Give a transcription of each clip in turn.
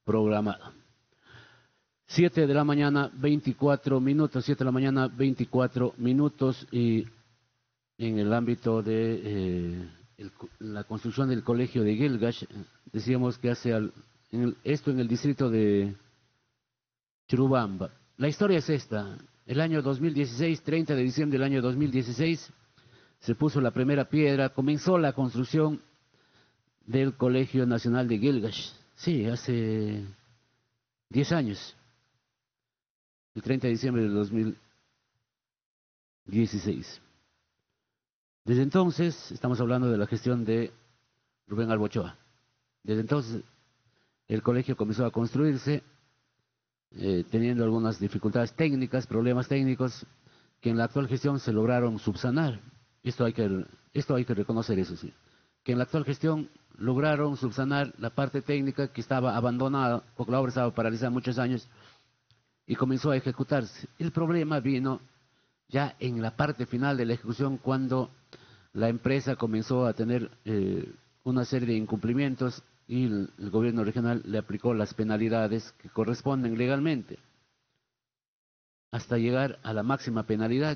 programado. 7 de la mañana, 24 minutos, 7 de la mañana, 24 minutos, y en el ámbito de la construcción del colegio de Gelgash, decíamos que esto en el distrito de Churubamba. La historia es esta: el año 2016, 30 de diciembre del año 2016, se puso la primera piedra, comenzó la construcción del Colegio Nacional de Gelgash. Sí, hace 10 años, el 30 de diciembre del 2016. Desde entonces, estamos hablando de la gestión de Rubén Albochoa. Desde entonces, el colegio comenzó a construirse, teniendo algunas dificultades técnicas, problemas técnicos, que en la actual gestión se lograron subsanar. Esto hay que reconocer, eso sí. Que en la actual gestión lograron subsanar la parte técnica que estaba abandonada, porque la obra estaba paralizada muchos años, y comenzó a ejecutarse. El problema vino ya en la parte final de la ejecución, cuando la empresa comenzó a tener una serie de incumplimientos y el gobierno regional le aplicó las penalidades que corresponden legalmente, hasta llegar a la máxima penalidad.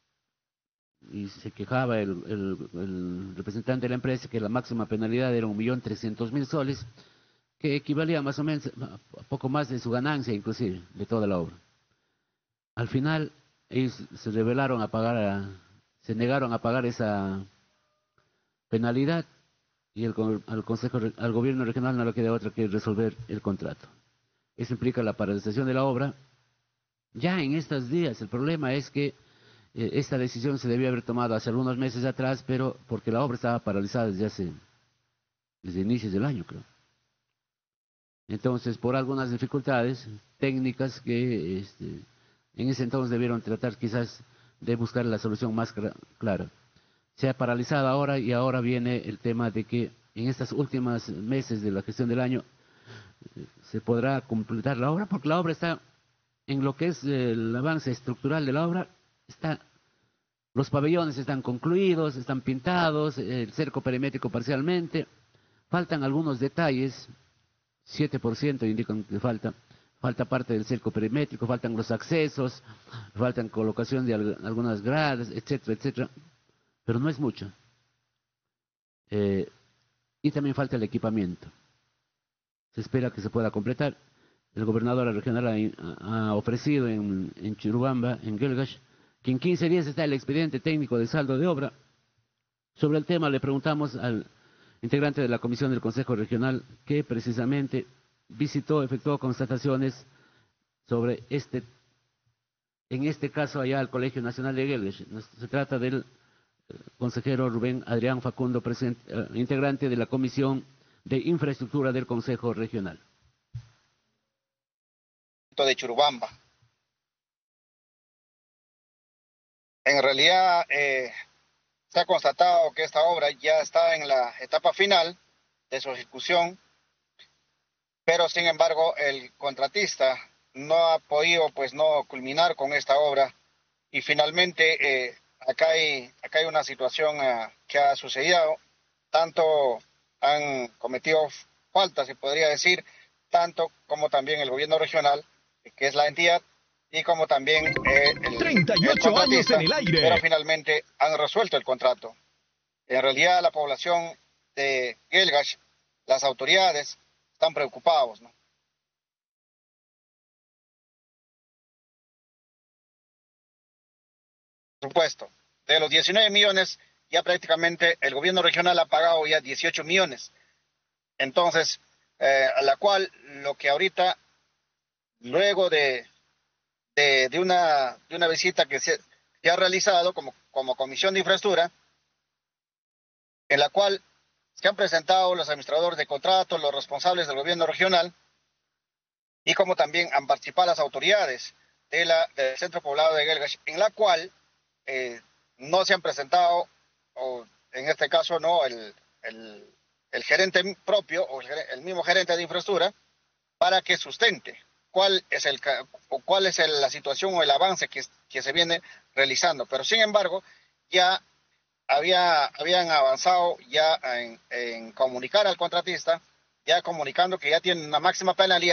Y se quejaba el representante de la empresa que la máxima penalidad era 1.300.000 soles, que equivalía más o menos a poco más de su ganancia, inclusive, de toda la obra. Al final, ellos se se negaron a pagar esa penalidad, y al gobierno regional no le queda otra que resolver el contrato. Eso implica la paralización de la obra. Ya en estos días, el problema es que esta decisión se debió haber tomado hace algunos meses atrás, pero porque la obra estaba paralizada desde inicios del año, creo. Entonces, por algunas dificultades técnicas que en ese entonces debieron tratar quizás de buscar la solución más clara. Se ha paralizado ahora, y ahora viene el tema de que en estos últimos meses de la gestión del año se podrá completar la obra, porque la obra está, en lo que es el avance estructural de la obra, los pabellones están concluidos, están pintados, el cerco perimétrico parcialmente, faltan algunos detalles, 7% indican que falta parte del cerco perimétrico, faltan los accesos, faltan colocación de algunas gradas, etcétera, etcétera, pero no es mucho. Y también falta el equipamiento. Se espera que se pueda completar. El gobernador regional ha ofrecido en Churubamba, en Gelgash, que en 15 días está el expediente técnico de saldo de obra. Sobre el tema le preguntamos al integrante de la comisión del Consejo Regional, que precisamente efectuó constataciones sobre en este caso allá al Colegio Nacional de Gelgash. Se trata del consejero Rubén Adrián Facundo, integrante de la Comisión de Infraestructura del Consejo Regional. De Churubamba. En realidad se ha constatado que esta obra ya está en la etapa final de su ejecución, pero sin embargo el contratista no ha podido no culminar con esta obra, y finalmente acá hay una situación que ha sucedido. Tanto han cometido faltas, se podría decir, tanto como también el gobierno regional, que es la entidad, y como también el 38 años en el aire. Pero finalmente han resuelto el contrato. En realidad la población de Gelgash, las autoridades, están preocupados, ¿no? Por supuesto, de los 19 millones, ya prácticamente el gobierno regional ha pagado ya 18 millones. Entonces, a la cual lo que ahorita, luego de una visita que se ha realizado como Comisión de Infraestructura, en la cual se han presentado los administradores de contratos, los responsables del gobierno regional, y como también han participado las autoridades del centro poblado de Gelgash, en la cual no se han presentado, o en este caso no, el gerente propio o el mismo gerente de infraestructura, para que sustente cuál es la situación o el avance que se viene realizando. Pero sin embargo, ya habían avanzado ya en comunicar al contratista, ya comunicando que ya tienen una máxima penalidad